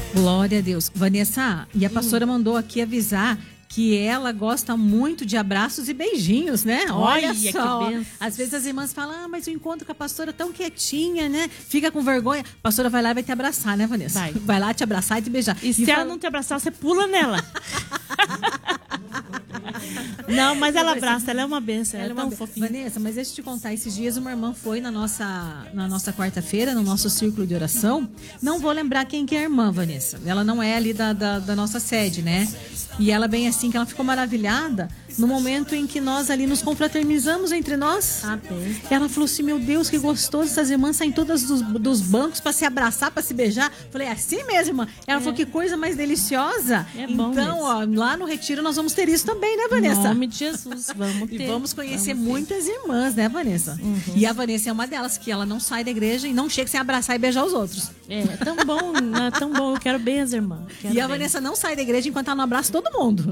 Glória a Deus. Vanessa, e a pastora mandou aqui avisar que ela gosta muito de abraços e beijinhos, né? Olha só. Que benção. Às vezes as irmãs falam, mas eu encontro com a pastora tão quietinha, né? Fica com vergonha. A pastora vai lá e vai te abraçar, né, Vanessa? Vai lá te abraçar e te beijar. E se ela não te abraçar, você pula nela. Não, mas ela abraça, ela é uma benção, ela é tão fofinha. Vanessa, mas deixa eu te contar, esses dias uma irmã foi na nossa quarta-feira, no nosso círculo de oração. Não vou lembrar quem que é a irmã, Vanessa. Ela não é ali da nossa sede, né? E ela bem assim, que ela ficou maravilhada no momento em que nós ali nos confraternizamos entre nós. Ela falou assim, meu Deus, que gostoso, essas irmãs saem todas dos bancos para se abraçar, para se beijar. Falei, assim mesmo, irmã. Ela falou, que coisa mais deliciosa. Então, ó, lá no retiro nós vamos ter isso também, né, Vanessa? Em nome de Jesus, vamos ter. E vamos conhecer muitas irmãs, né, Vanessa? E a Vanessa é uma delas, que ela não sai da igreja e não chega sem abraçar e beijar os outros. É tão bom, é tão bom. Eu quero bem as irmãs. E a Vanessa não sai da igreja enquanto ela não abraça todo mundo.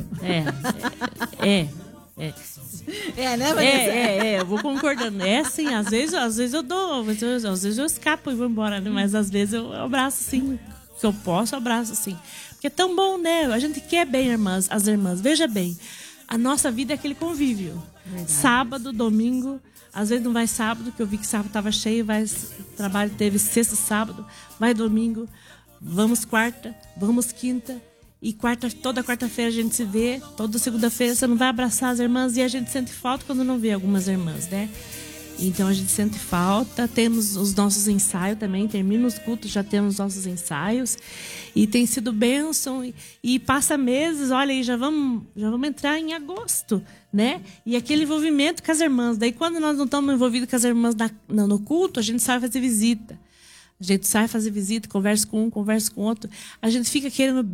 É, né, Vanessa? Eu vou concordando. É assim, às vezes eu dou, às vezes eu escapo e vou embora, né? Mas às vezes eu abraço sim, se eu posso, eu abraço sim. Porque é tão bom, né? A gente quer bem as irmãs. Veja bem, a nossa vida é aquele convívio. Verdade. Sábado, domingo, às vezes não vai sábado, que eu vi que sábado estava cheio, o trabalho teve sexta e sábado, vai domingo, vamos quarta, vamos quinta. E toda quarta-feira a gente se vê, toda segunda-feira você não vai abraçar as irmãs e a gente sente falta quando não vê algumas irmãs, né? Então a gente sente falta, temos os nossos ensaios também, termina os cultos, já temos os nossos ensaios e tem sido bênção e passa meses, olha aí, já vamos entrar em agosto, né? E aquele envolvimento com as irmãs, daí quando nós não estamos envolvidos com as irmãs no culto, a gente sai fazer visita. A gente sai fazer visita, conversa com um, conversa com outro. A gente fica querendo